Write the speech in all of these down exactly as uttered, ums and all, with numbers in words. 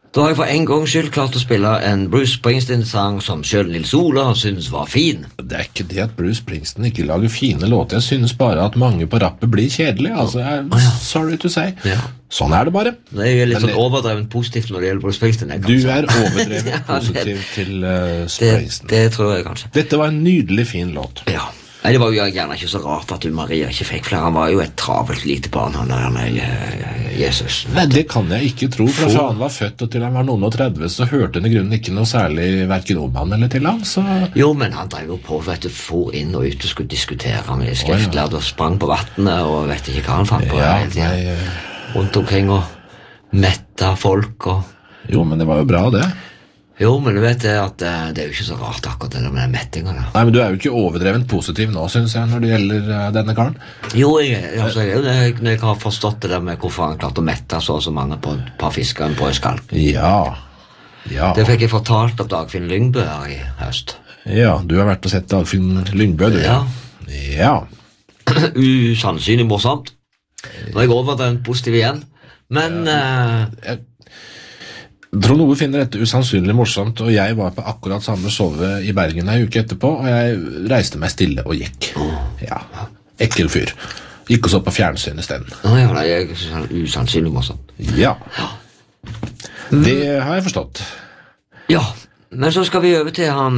Da har jeg for en gang skyld klart å spille en Bruce Springsteen-sang som selv Nils Ola synes var fin. Det er ikke det at Bruce Springsteen ikke lager fine låter. Jeg synes bare at mange på rappet blir kjedelige. Altså, jeg, oh, ja. sorry to say. Ja. Sånn er det bare. Det er litt sånn overdrevet positivt når det gjelder Bruce Springsteen. Du er overdrevet ja, positiv det, til uh, Springsteen. Det, det tror jeg kanskje. Dette var en nydelig fin låt. Ja. Nei, det var jo gjerne ikke så rart at du Maria ikke fikk flere. Han var jo et travelt lite barn, han der uh, Jesus. Nei, det kan jeg ikke tro. Fra for... han var født og til han var noen og tredve, så hørte han i grunnen ikke noe særlig hverken om han eller til han. Så... Jo, men han drev jo på, vet du, for inn og ut og skulle diskutere med skriftlærd og sprang på vattnet og vet ikke hva han fant på. Ja, nei, rundt omkring og metta folk og... Jo, men det var jo bra det. Jo, men du vet det at uh, det er jo ikke så rart akkurat det med mettinga der. Nei, men du er jo ikke overdrevent positiv nå, synes jeg, når det gjelder uh, denne karen. Jo, jeg, altså, jeg, jeg, jeg har forstått det der med hvorfor han klarte å mette så og så mange på et par fisker på en skalp. Ja, ja. Det fikk jeg fortalt av Dagfinn Lyngbø her i høst. Ja, du har vært og sett Dagfinn Lyngbø, du. Ja. Ja. Usannsynlig morsomt. Nå er jeg overdrevent positiv igjen, men... Uh, jeg Trond Ove finner dette usannsynlig morsomt, og jeg var på akkurat samme sove i Bergen en uke etterpå, og jeg reiste meg stille og gikk. Ja, ekkel fyr. Gikk og så på fjernsyn i stedet. Å ja, det er usannsynlig morsomt. Ja, det har jeg forstått. Ja, men så skal vi over til han...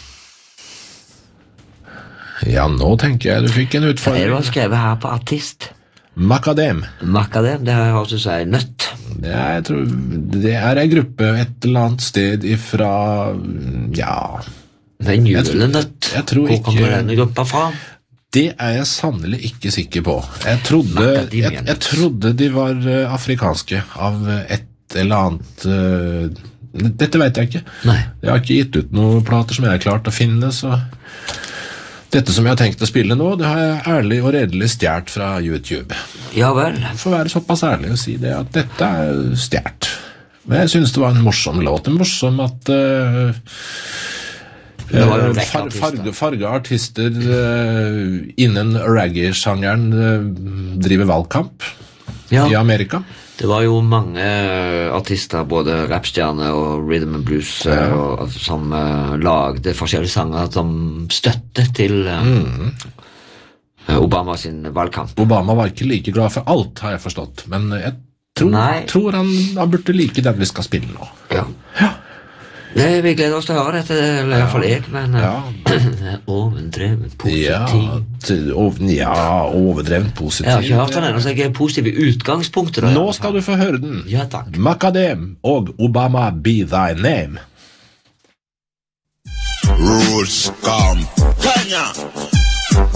Ja, nå tenker jeg du fikk en utfordring. Det var skrevet her på artist. Makadem. Makadem, det har jeg også sagt nøtt. Det er, jeg tror, det er en gruppe et eller annet sted ifra, ja... En julenøtt. Jeg tror Hvor ikke... kommer denne gruppa fra? Det er jeg sannelig ikke sikker på. Jeg trodde, jeg, jeg trodde de var afrikanske av et eller annet... Uh, dette vet jeg ikke. Nei. Jeg har ikke gitt ut noen plater som jeg har klart å finne, så... Dette som jeg har tenkt å spille nå, det har jeg ærlig og redelig stjert fra YouTube. Ja vel. Jeg får være såpass ærlig og si det, at dette er stjert. Men jeg synes det var en morsom låt. En morsom at uh, uh, far, farge, farge artister uh, innen reggae-sjangeren uh, driver valgkamp ja. I Amerika. Det var jo mange artister, både rapstjerne og rhythm and blues, ja. og, som uh, lagde forskjellige sanger som støtte til uh, mm. Obama sin valgkamp. Obama var ikke like glad for alt, har jeg forstått, men jeg tror, tror han, han burde like den vi skal spille nå. Ja. Ja. Nei, vi gleder oss til å høre dette, eller i hvert fall jeg, men uh, ja. overdreven positiv. Ja, ov, ja, overdreven positiv. Jeg har ikke hørt den ennå, så jeg er positiv i utgangspunktet. Da, nå skal du få høre den. Ja, takk. Makadem og Obama Be Thy Name. Rules come Kenya.